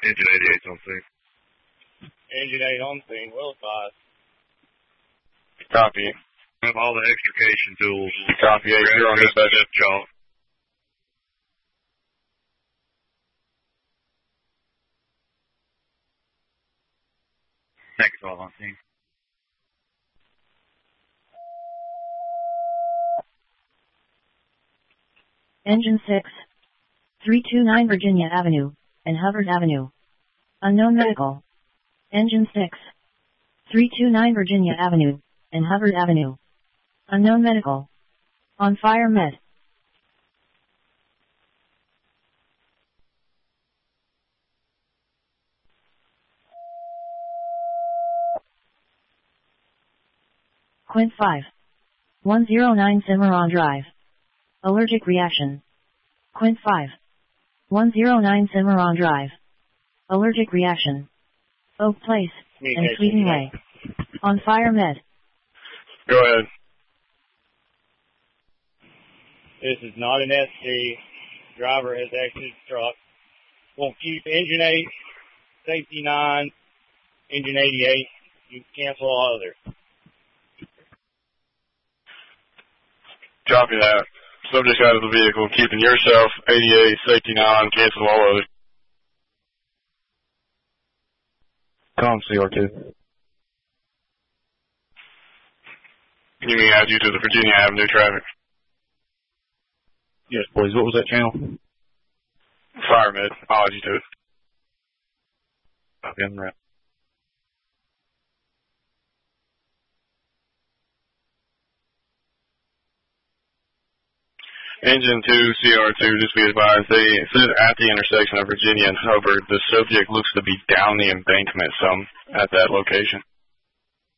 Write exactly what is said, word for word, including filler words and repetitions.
Engine eighty-eight's on scene. Engine eight on scene, well advised. Copy. Have all the extrication tools. Copy, eight, you're on dispatch. Chalk. Thank you, all on scene. Engine six. three two nine Virginia Avenue, and Hubbard Avenue. Unknown medical. Engine six. three two nine Virginia Avenue, and Hubbard Avenue. Unknown medical. On fire med. Quint five. one oh nine Cimarron Drive. Allergic reaction. Quint five. one oh nine Cimarron Drive. Allergic reaction. Oak Place, and Sweden Way. On fire med. Go ahead. This is not an S T. Driver has exited the truck. We'll keep engine eight, safety nine, engine eighty-eight. You can cancel all others. Copy that. Subject out of the vehicle, keeping yourself, eighty-eight, safety nine, cancel all others. Com C R two. You may add you to the Virginia Avenue traffic. Yes, please. What was that channel? Fire med. I'll add you to it. Okay, I'm right. Engine two, C R two, just be advised, they said at the intersection of Virginia and Hubbard, the subject looks to be down the embankment some at that location.